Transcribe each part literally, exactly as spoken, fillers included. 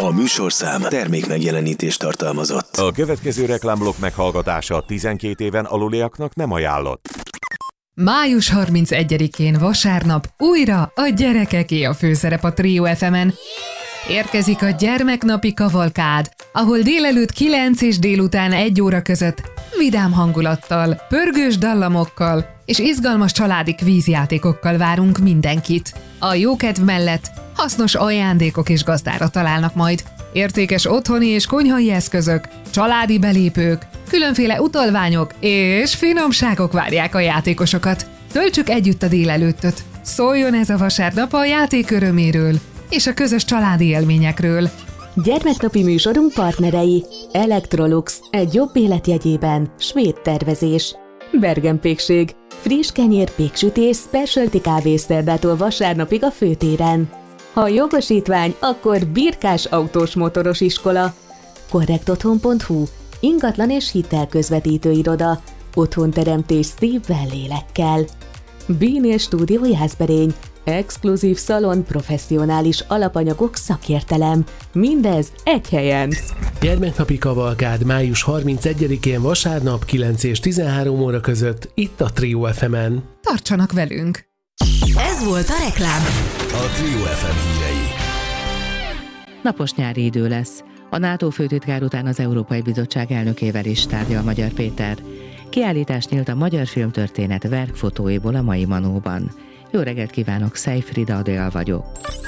A műsorszám termék megjelenítést tartalmazott. A következő reklámblokk meghallgatása tizenkét éven aluliaknak nem ajánlott. május harmincegyedikén vasárnap újra a gyerekeké a főszerep a Trio ef emen. Érkezik a gyermeknapi kavalkád, ahol délelőtt kilenc és délután egy óra között vidám hangulattal, pörgős dallamokkal és izgalmas családi kvízjátékokkal várunk mindenkit. A jókedv mellett hasznos ajándékok is gazdára találnak majd. Értékes otthoni és konyhai eszközök, családi belépők, különféle utalványok és finomságok várják a játékosokat. Töltsük együtt a délelőttöt. Szóljon ez a vasárnap a játék öröméről és a közös családi élményekről. Gyermeknapi műsorunk partnerei: Electrolux, egy jobb élet jegyében, svéd tervezés. Bergenpékség, friss kenyér, péksütés, specialty kávészerdától vasárnapig a főtéren. Ha jogosítvány, akkor Birkás autós motoros iskola. korrektotthon pont hu, ingatlan és hitelközvetítő iroda, otthonteremtés szívvel, lélekkel. Bínél Stúdió Jászberény, exkluzív szalon, professzionális alapanyagok, szakértelem. Mindez egy helyen. Gyermeknapi kavalkád május harmincegyedikén vasárnap kilenc és tizenhárom óra között itt a Trio ef emen. Tartsanak velünk! Ez volt a reklám. A Trio ef em hírei. Napos nyári idő lesz. A NATO főtitkár után az Európai Bizottság elnökével is tárgyal Magyar Péter. Kiállítás nyílt a magyar filmtörténet verkfotóiból a mai Manóban. Jó reggelt kívánok, Szejfrida Adél vagyok.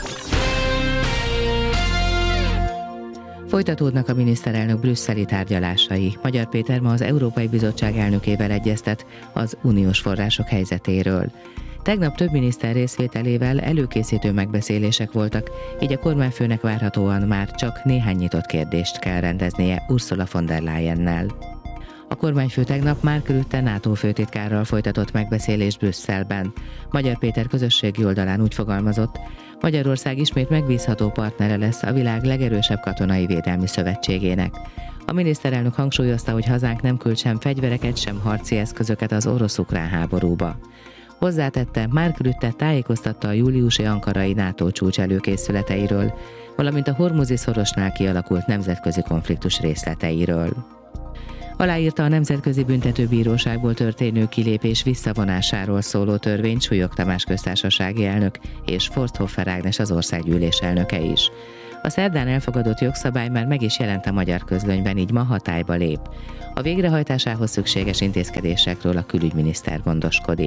Folytatódnak a miniszterelnök brüsszeli tárgyalásai. Magyar Péter ma az Európai Bizottság elnökével egyeztet az uniós források helyzetéről. Tegnap több miniszter részvételével előkészítő megbeszélések voltak, így a kormányfőnek várhatóan már csak néhány nyitott kérdést kell rendeznie Ursula von der Leyennel. A kormányfő tegnap Mark Rutte NATO főtitkárral folytatott megbeszélést Brüsszelben. Magyar Péter közösségi oldalán úgy fogalmazott, Magyarország ismét megbízható partnere lesz a világ legerősebb katonai védelmi szövetségének. A miniszterelnök hangsúlyozta, hogy hazánk nem küld sem fegyvereket, sem harci eszközöket az orosz-ukrán háborúba. Hozzátette, Mark Rutte tájékoztatta a júliusi ankarai NATO csúcs előkészületeiről, valamint a hormuzi szorosnál kialakult nemzetközi konfliktus részleteiről. Aláírta a Nemzetközi Büntetőbíróságból történő kilépés visszavonásáról szóló törvényt Súlyog Tamás köztársasági elnök és Forsthoffer Ágnes az országgyűlés elnöke is. A szerdán elfogadott jogszabály már meg is jelent a magyar közlönyben, így ma hatályba lép. A végrehajtásához szükséges intézkedésekről a külügyminiszter gondoskodik.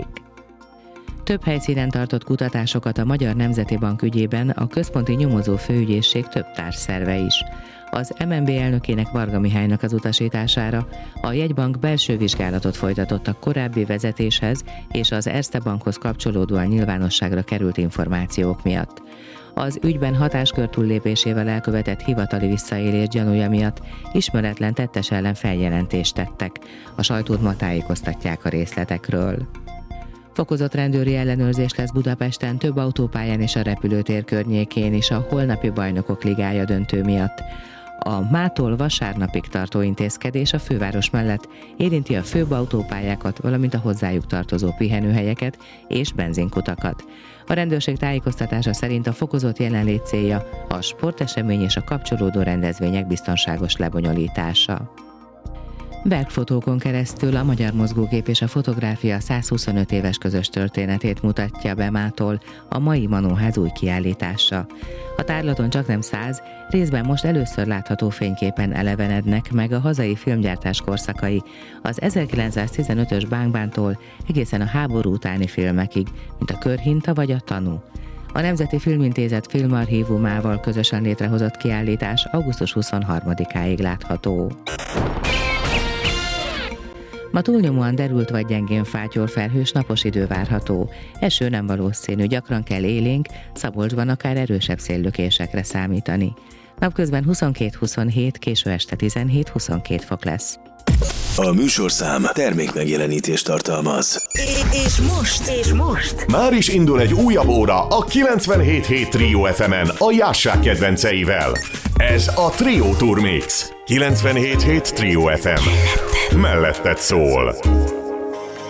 Több helyszínen tartott kutatásokat a Magyar Nemzeti Bank ügyében a Központi Nyomozó Főügyészség több társszerve is. Az em en bé elnökének, Varga Mihálynak az utasítására a jegybank belső vizsgálatot folytatott a korábbi vezetéshez és az Erste Bankhoz kapcsolódóan nyilvánosságra került információk miatt. Az ügyben hatáskör túllépésével elkövetett hivatali visszaélés gyanúja miatt ismeretlen tettes ellen feljelentést tettek. A sajtót ma tájékoztatják a részletekről. Fokozott rendőri ellenőrzés lesz Budapesten több autópályán és a repülőtér környékén is a holnapi Bajnokok Ligája döntő miatt. A mától vasárnapig tartó intézkedés a főváros mellett érinti a főbb autópályákat, valamint a hozzájuk tartozó pihenőhelyeket és benzinkutakat. A rendőrség tájékoztatása szerint a fokozott jelenlét célja a sportesemény és a kapcsolódó rendezvények biztonságos lebonyolítása. Verkfotókon keresztül a Magyar Mozgókép és a Fotográfia százhuszonöt éves közös történetét mutatja be mától a mai Manóház új kiállítása. A tárlaton csaknem száz, részben most először látható fényképen elevenednek meg a hazai filmgyártás korszakai, az ezerkilencszáztizenötös Bang Bangtól egészen a háború utáni filmekig, mint a Körhinta vagy a Tanú. A Nemzeti Filmintézet filmarchívumával közösen létrehozott kiállítás augusztus huszonharmadikáig látható. Ma túlnyomóan derült vagy gyengén fátyol, felhős, napos idő várható. Eső nem valószínű, gyakran kell élénk, Szabolcsban akár erősebb széllökésekre számítani. Napközben huszonkét-huszonhét, késő este tizenhét-huszonkét fok lesz. A műsorszám termék megjelenítést tartalmaz. És most, és most Már is indul egy újabb óra a kilencvenhét hét Trio ef emen a Jásság kedvenceivel. Ez a Trio Tour Mix. kilencvenhét hét Trio ef em. Melletted szól.